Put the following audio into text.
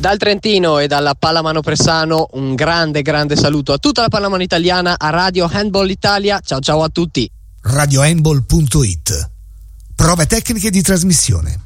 Dal Trentino e dalla Pallamano Pressano un grande saluto a tutta la pallamano italiana, a Radio Handball Italia. Ciao a tutti. radiohandball.it. Prove tecniche di trasmissione.